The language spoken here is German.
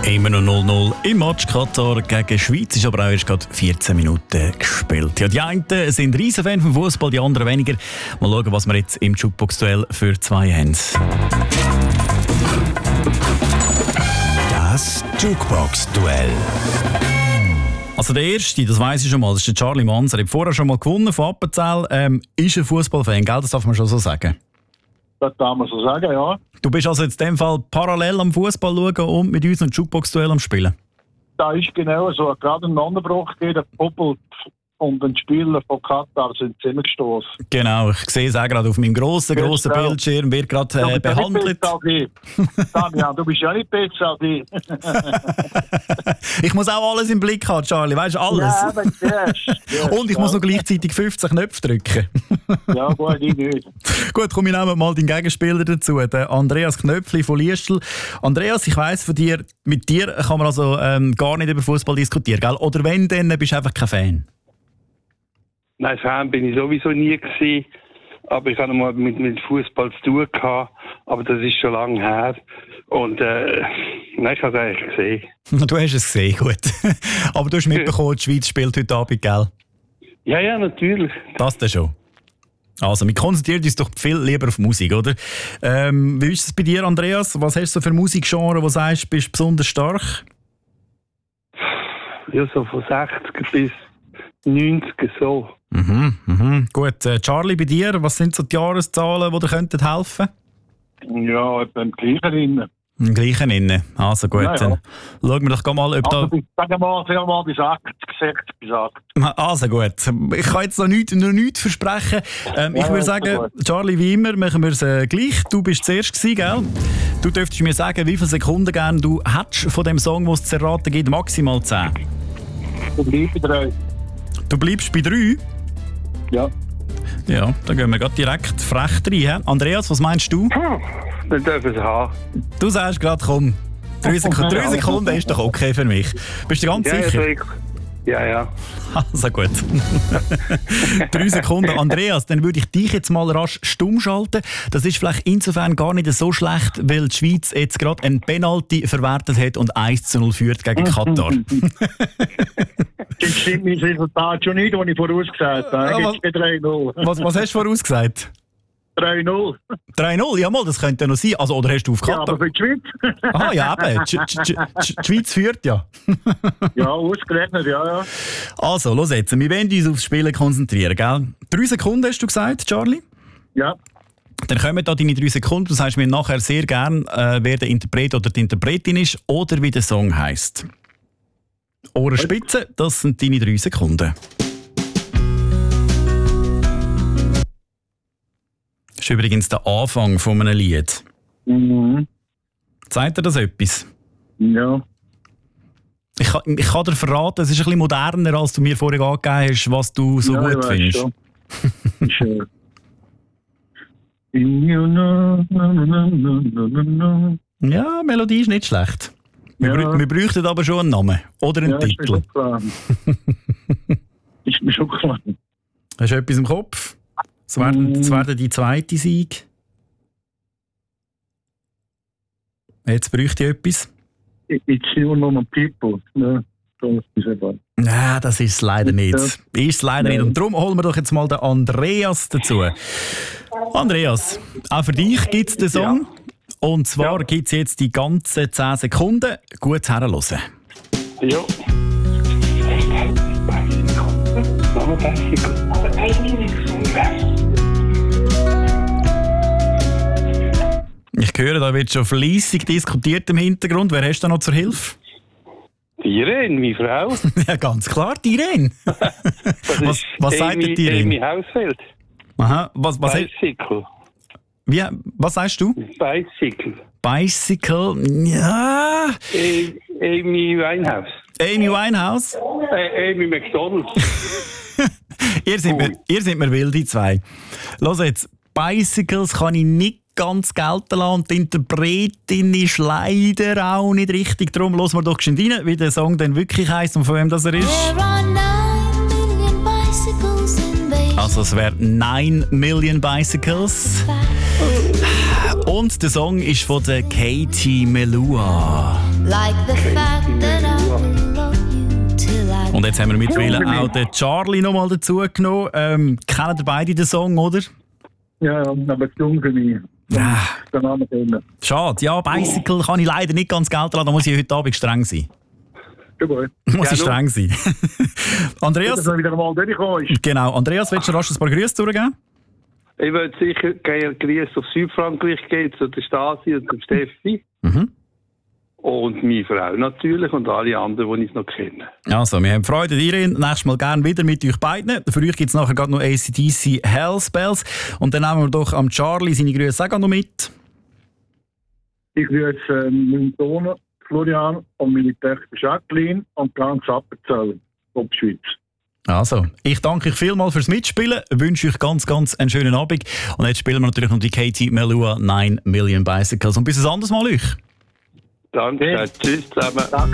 Immer noch 0-0 im Match Katar gegen Schweiz. Ist aber auch erst gerade 14 Minuten gespielt. Ja, die einen sind Riesenfan vom Fußball, die anderen weniger. Mal schauen, was wir jetzt im Jukebox-Duell für zwei haben. Das Jukebox-Duell. Also der Erste, das weiss ich schon mal, das ist der Charlie Manser. Er hat vorher schon mal gewonnen von Appenzell. Ist ein Fußballfan, gell? Das darf man schon so sagen. Das darf man so sagen, ja. Du bist also jetzt in dem Fall parallel am Fußball schauen und mit uns ein Jukebox-Duell am Spielen? Da ist genau so. Gerade ein Unterbruch geht, der Poppel und ein Spieler von Katar sind zusammengestoßen. Genau, ich sehe es auch gerade auf meinem grossen Bildschirm, wird gerade behandelt. Damian, du bist ja nicht besser als ich. Ich muss auch alles im Blick haben, Charlie, weißt du, alles. Ja, aber yes, und ich muss noch gleichzeitig 15 Knöpfe drücken. Ja, gut, ich nicht. Gut, komm, ich nehme mal deinen Gegenspieler dazu, den Andreas Knöpfli von Liestl. Andreas, ich weiss von dir, mit dir kann man also gar nicht über Fußball diskutieren, gell? Oder wenn, dann bist du einfach kein Fan? Nein, Fan bin ich sowieso nie gewesen. Aber ich hatte mal mit Fußball zu tun gehabt. Aber das ist schon lange her. Und nein, ich habe es eigentlich gesehen. Du hast es gesehen, gut. Aber du hast mitbekommen, die Schweiz spielt heute Abend, gell? Ja, natürlich. Das dann schon. Also, wir konzentrieren uns doch viel lieber auf Musik, oder? Wie ist es bei dir, Andreas? Was hast du für Musikgenre, wo du sagst, bist du besonders stark? Ja, so von 60 bis 90 so. Gut, Charlie, bei dir, was sind so die Jahreszahlen, die dir helfen könnten? Ja, beim Gleichen drin. Im Gleichen innen. Also gut, ja. Dann schauen wir doch mal, ob da... Sagen wir mal bis 80, 60 bis 80. Also gut, ich kann jetzt noch nichts versprechen. Ich würde sagen, Charlie, wie immer, machen wir es gleich. Du bist zuerst gewesen, gell? Du dürftest mir sagen, wie viele Sekunden gerne du hättest von dem Song, den es zu erraten gibt, maximal 10. Du bleibst bei 3. Du bleibst bei 3? Ja. Ja, dann gehen wir gerade direkt frech rein. He? Andreas, was meinst du? Dann dürfen sie haben. Du sagst gerade, komm, 3 Sekunden ist doch okay für mich. Bist du ganz sicher? Ja. Also gut. 3 Sekunden. Andreas, dann würde ich dich jetzt mal rasch stumm schalten. Das ist vielleicht insofern gar nicht so schlecht, weil die Schweiz jetzt gerade einen Penalty verwertet hat und 1:0 führt gegen Katar. Das stimmt mein Resultat schon nicht, was ich vorausgesagt habe. Jetzt bei 3-0. Was hast du vorausgesagt? 3-0. 3-0? Ja, mal, das könnte ja noch sein. Also, oder hast du auf Katar? Ja, aber für die Schweiz. Ah, ja, eben. Die Schweiz führt ja. Ja, ausgerechnet, ja. Also, los jetzt. Wir wollen uns aufs Spielen konzentrieren, gell? 3 Sekunden hast du gesagt, Charlie? Ja. Dann kommen da deine 3 Sekunden. Du sagst mir nachher sehr gern, wer der Interpret oder die Interpretin ist oder wie der Song heisst. Ohrenspitze, das sind deine 3 Sekunden. Das ist übrigens der Anfang von einem Lied. Zeigt dir das etwas? Ja. Ich kann dir verraten, es ist ein bisschen moderner, als du mir vorhin angegeben hast, was du so gut findest. Ja, Melodie ist nicht schlecht. Wir bräuchten aber schon einen Namen oder einen Titel. Ist mir schon klar. Hast du etwas im Kopf? Das wäre die zweite Sieg. Jetzt bräuchte ich etwas. It's you normal people. Ne? Nein, das ist es leider nicht. Ist es leider nicht. Und darum holen wir doch jetzt mal den Andreas dazu. Andreas, auch für dich gibt es den Song. Ja. Und zwar gibt es jetzt die ganzen 10 Sekunden. Gut herhören. Ja. Ich höre, da wird schon fleissig diskutiert im Hintergrund. Wer hast du noch zur Hilfe? Die Irene, meine Frau. Ja, ganz klar, die Irene. Was sagt die Irene? Amy Hausfeld. Aha, Bicycle. Was sagst du? Bicycle. Bicycle, ja. Amy Winehouse. Amy Winehouse? Amy McDonald. ihr seid mir wild, die zwei. Los jetzt, Bicycles kann ich nicht ganz gelten lassen und die Interpretin ist leider auch nicht richtig. Darum hören wir doch schon rein, wie der Song dann wirklich heisst und von wem das er ist. Also es wäre 9 Million Bicycles. Und der Song ist von der Katie Melua. like the fact that I will love you till I Und jetzt haben wir mittlerweile auch den Charlie noch mal dazu genommen. Kennen ihr beide den Song, oder? Ja, aber zu jung für mich. Den Namen kennen. Schade. Ja, Bicycle kann ich leider nicht ganz gelten lassen. Da muss ich heute Abend streng sein. Ja, gut. Muss ich streng sein. Andreas? Dass er wieder mal durchgekommen ist. Genau. Andreas, willst du rasch ein paar Grüße durchgeben? Ich würde sicher gerne Grüße auf Südfrankreich geben, zu der Stasi und zum Steffi. Und meine Frau natürlich und alle anderen, die ich noch kenne. Also, wir haben Freude an nächstes Mal gerne wieder mit euch beiden. Für euch gibt es nachher gerade noch AC/DC Hellspells. Und dann nehmen wir doch am Charlie seine Grüße auch noch mit. Ich grüße meinen Sohn Florian und meine Tochter Jacqueline und ganz Appenzell, Schweiz. Also, ich danke euch vielmals fürs Mitspielen, wünsche euch ganz, ganz einen schönen Abend. Und jetzt spielen wir natürlich noch die Katie Melua 9 Million Bicycles. Und bis ein anderes Mal euch. Danke, tschüss zusammen.